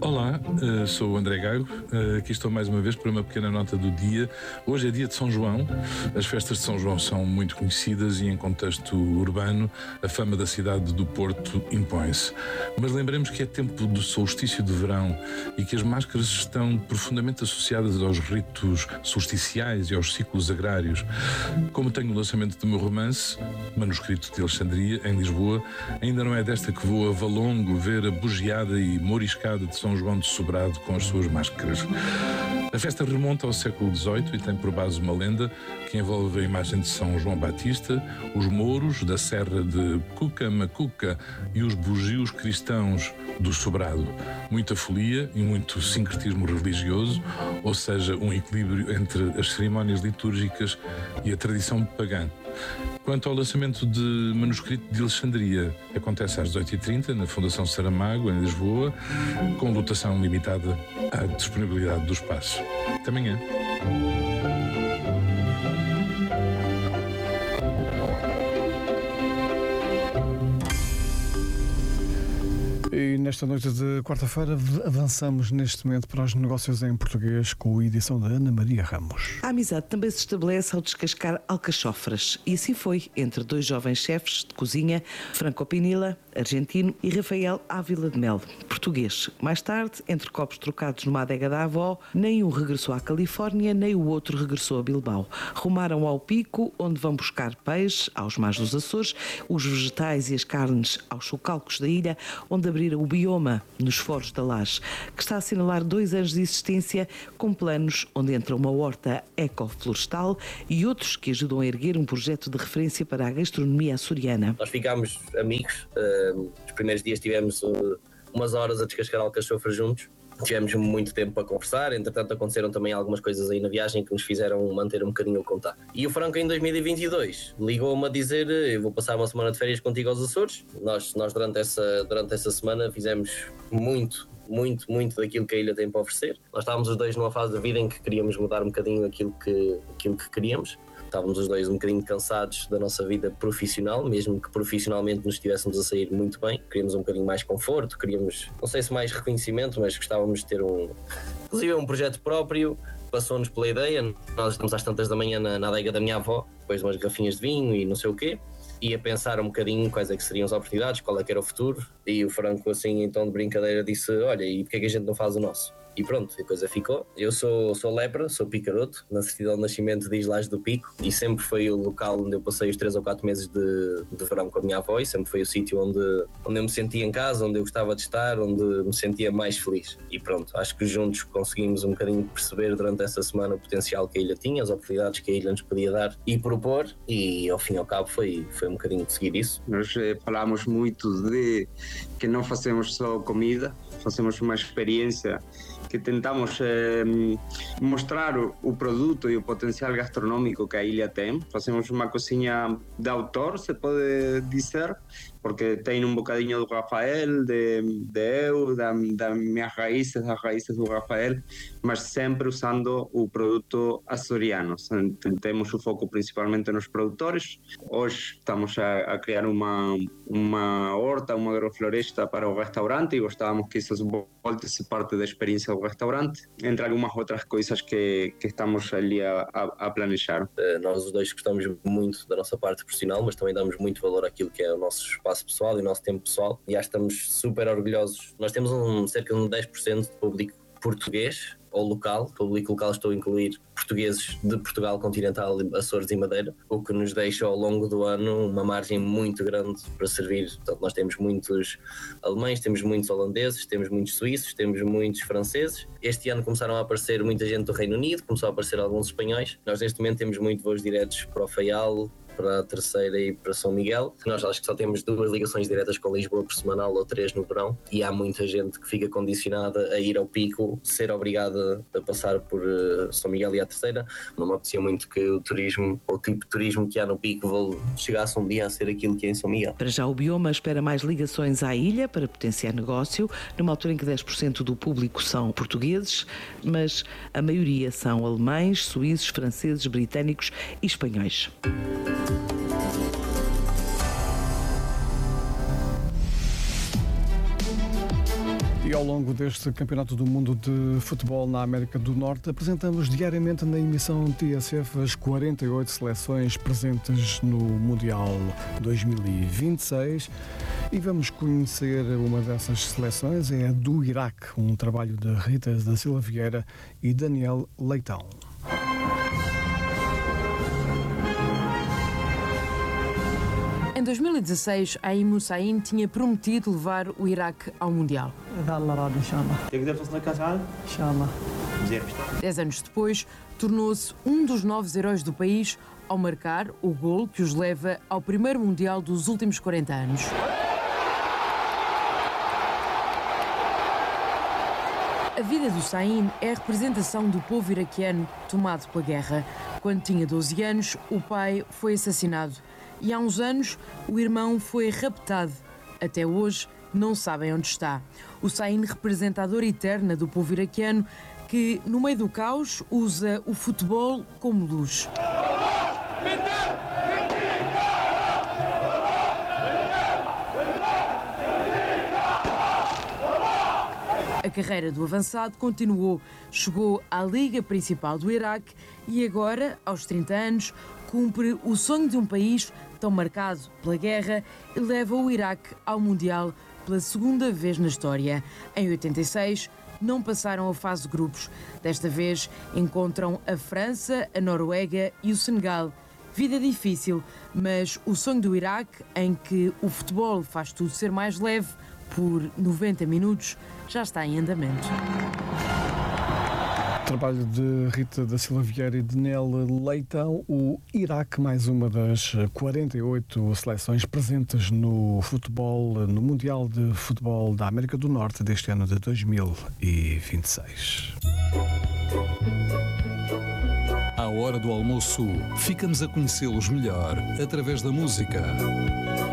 Olá, sou o André Gago, aqui estou mais uma vez para uma pequena nota do dia. Hoje é dia de São João, as festas de São João são muito conhecidas e em contexto urbano a fama da cidade do Porto impõe-se. Mas lembremos que é tempo do solstício de verão e que as máscaras estão profundamente associadas aos ritos solsticiais e aos ciclos agrários. Como tenho o lançamento do meu romance, Manuscrito de Alexandria, em Lisboa, ainda não é desta que vou a Valongo ver a bugiada e moriscada de São João de Sobrado com as suas máscaras. A festa remonta ao século XVIII e tem por base uma lenda que envolve a imagem de São João Batista, os mouros da serra de Cucamacuca e os bugios cristãos do Sobrado. Muita folia e muito sincretismo religioso, ou seja, um equilíbrio entre as cerimónias litúrgicas e a tradição pagã. Quanto ao lançamento de Manuscrito de Alexandria, acontece às 18h30 na Fundação Saramago, em Lisboa, com lotação limitada à disponibilidade do espaço. Até amanhã. E nesta noite de quarta-feira avançamos neste momento para os negócios em português com a edição da Ana Maria Ramos. A amizade também se estabelece ao descascar alcachofras e assim foi entre dois jovens chefes de cozinha, Franco Pinilla, argentino, e Rafael Ávila de Mel, português. Mais tarde, entre copos trocados numa adega da avó, nem um regressou à Califórnia, nem o outro regressou a Bilbao. Rumaram ao Pico, onde vão buscar peixe, aos mares dos Açores, os vegetais e as carnes aos socalcos da ilha, onde abriram o bioma nos Foros da Laje, que está a assinalar 2 anos de existência, com planos onde entra uma horta ecoflorestal e outros que ajudam a erguer um projeto de referência para a gastronomia açoriana. Nós ficámos amigos, os primeiros dias tivemos umas horas a descascar alcachofras juntos. Tivemos muito tempo para conversar, entretanto aconteceram também algumas coisas aí na viagem que nos fizeram manter um bocadinho o contato. E o Franco em 2022 ligou-me a dizer: eu vou passar uma semana de férias contigo aos Açores. Nós durante essa semana fizemos muito daquilo que a ilha tem para oferecer. Nós estávamos os dois numa fase da vida em que queríamos mudar um bocadinho aquilo que queríamos. Estávamos os dois um bocadinho cansados da nossa vida profissional, mesmo que profissionalmente nos estivéssemos a sair muito bem. Queríamos um bocadinho mais conforto, queríamos, não sei se mais reconhecimento, mas gostávamos de ter inclusive um projeto próprio. Passou-nos pela ideia, nós estamos às tantas da manhã na adega da minha avó, depois de umas garrafinhas de vinho e não sei o quê, e a pensar um bocadinho quais é que seriam as oportunidades, qual é que era o futuro, e o Franco assim, então de brincadeira, disse: olha, e porque é que a gente não faz o nosso? E pronto, a coisa ficou. Eu sou lepra, sou picaroto, na certidão de nascimento diz Laje do Pico, e sempre foi o local onde eu passei os 3 ou 4 meses de verão com a minha avó, e sempre foi o sítio onde eu me sentia em casa, onde eu gostava de estar, onde me sentia mais feliz. E pronto, acho que juntos conseguimos um bocadinho perceber durante essa semana o potencial que a ilha tinha, as oportunidades que a ilha nos podia dar e propor, e ao fim e ao cabo foi um bocadinho de seguir isso. Nós falamos muito de que não fazemos só comida, fazemos uma experiência que tentamos mostrar o produto e o potencial gastronómico que a ilha tem. Fazemos uma cozinha de autor, se pode dizer, porque tem um bocadinho do Rafael, das minhas raízes, das raízes do Rafael, mas sempre usando o produto açoriano. Temos o foco principalmente nos produtores. Hoje estamos a criar uma horta, uma agrofloresta para o restaurante e gostávamos que isso volte-se parte da experiência do restaurante, entre algumas outras coisas que estamos ali a planejar. Nós os dois gostamos muito da nossa parte profissional, mas também damos muito valor àquilo que é o nosso espaço pessoal e o nosso tempo pessoal, e acho que estamos super orgulhosos. Nós temos cerca de 10% de público português ou local. Público local estou a incluir portugueses de Portugal continental, Açores e Madeira, o que nos deixa ao longo do ano uma margem muito grande para servir. Portanto, nós temos muitos alemães, temos muitos holandeses, temos muitos suíços, temos muitos franceses. Este ano começaram a aparecer muita gente do Reino Unido, começou a aparecer alguns espanhóis. Nós neste momento temos muito voos diretos para o Faial, para a Terceira e para São Miguel. Nós acho que só temos 2 ligações diretas com Lisboa por semanal ou 3 no verão, e há muita gente que fica condicionada a ir ao Pico, ser obrigada a passar por São Miguel e a Terceira. Não me apetecia muito que o turismo, ou o tipo de turismo que há no Pico, chegasse um dia a ser aquilo que é em São Miguel. Para já o bioma espera mais ligações à ilha para potenciar negócio, numa altura em que 10% do público são portugueses, mas a maioria são alemães, suíços, franceses, britânicos e espanhóis. E ao longo deste Campeonato do Mundo de Futebol na América do Norte, apresentamos diariamente na emissão TSF as 48 seleções presentes no Mundial 2026 e vamos conhecer uma dessas seleções, é a do Iraque, um trabalho de Rita da Silva Vieira e Daniel Leitão. Em 2016, Aim Hussein tinha prometido levar o Iraque ao Mundial. 10 anos depois, tornou-se um dos novos heróis do país ao marcar o gol que os leva ao primeiro Mundial dos últimos 40 anos. A vida do Saim é a representação do povo iraquiano tomado pela guerra. Quando tinha 12 anos, o pai foi assassinado. E há uns anos, o irmão foi raptado. Até hoje, não sabem onde está. O Saim representa a dor eterna do povo iraquiano que, no meio do caos, usa o futebol como luz. A carreira do avançado continuou. Chegou à Liga Principal do Iraque e agora, aos 30 anos, cumpre o sonho de um país tão marcado pela guerra e leva o Iraque ao Mundial pela segunda vez na história. Em 86, não passaram a fase de grupos. Desta vez, encontram a França, a Noruega e o Senegal. Vida difícil, mas o sonho do Iraque, em que o futebol faz tudo ser mais leve, por 90 minutos, já está em andamento. Trabalho de Rita da Silva Vieira e Daniel Leitão. O Iraque, mais uma das 48 seleções presentes no futebol, no Mundial de Futebol da América do Norte deste ano de 2026. À hora do almoço, ficamos a conhecê-los melhor através da música.